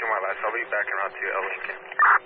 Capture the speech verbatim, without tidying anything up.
two more left. I'll be back around to uh, Lincoln.